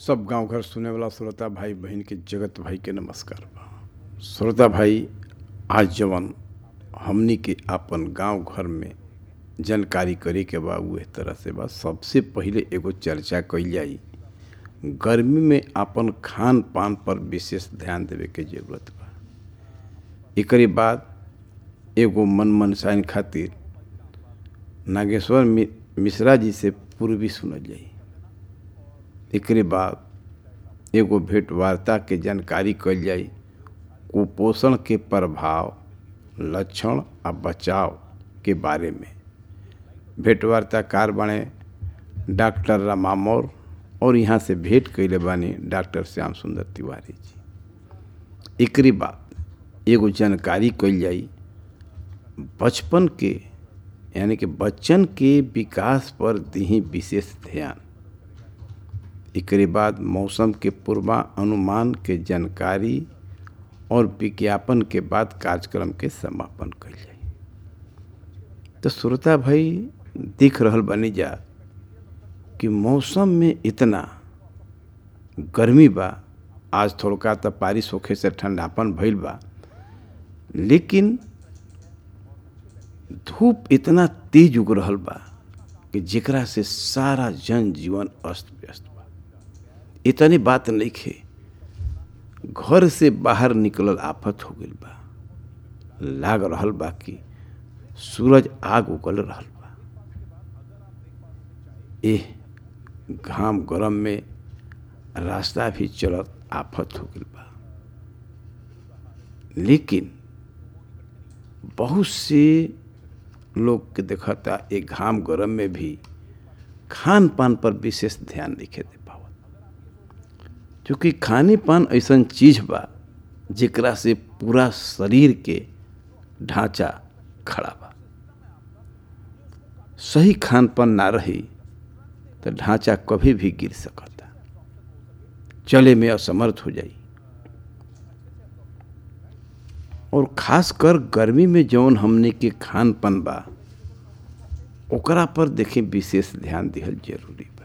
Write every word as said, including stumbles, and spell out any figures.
सब गांव घर सुने वाला श्रोता भाई बहन के जगत भाई के नमस्कार बा। श्रोता भाई, आज जवन हमनी के अपन गांव घर में जानकारी करे के बा उहे तरह से बा। सबसे पहिले एगो चर्चा कइल जाई, गर्मी में अपन खान पान पर विशेष ध्यान देवे के जरूरत बा। एकरे बाद एगो मन मनसाइन खातिर नागेश्वर मिश्रा जी से पूर्वी सुनल जाई। एकरे बाद एगो भेंट वार्ता के जानकारी कइल जाई, कुपोषण के प्रभाव, लक्षण आ बचाव के बारे में। भेंट वार्ताकार बने डॉक्टर रामामौर और यहाँ से भेंट कइले बानी डॉक्टर श्याम सुंदर तिवारी जी। एकरे बाद एगो जानकारी कइल जाई बचपन के यानी कि बच्चन के विकास पर दीही विशेष ध्यान। एकरे बाद मौसम के पूर्वानुमान के जानकारी और विज्ञापन के बाद कार्यक्रम के समापन कइल जाई। तो श्रोता भाई, देख रहल बनी जा कि मौसम में इतना गर्मी बा। आज थोड़ा तो बारिश होखे से ठंडापन भइल बा, लेकिन धूप इतना तेज उग रहल बा कि जेकरा से सारा जनजीवन अस्त व्यस्त बा। इतनी बात नइखे, घर से बाहर निकलल आफत हो गइल बा। लाग रहल बा कि सूरज आग उगल रहल बा। एह घाम गरम में रास्ता भी चलत आफत हो गइल बा। लेकिन बहुत से लोग के देखता एक घाम गरम में भी खान पान पर विशेष ध्यान नहीं दे पावत, क्योंकि खाने पान ऐसा चीज बा जेकरा से पूरा शरीर के ढांचा खड़ा बा। सही खान पान ना रही तो ढांचा कभी भी गिर सकता, चले में असमर्थ हो जाई। और खासकर गर्मी में जौन हमने के खान पान बा ओकरा पर देखें विशेष ध्यान दिहल जरूरी बा।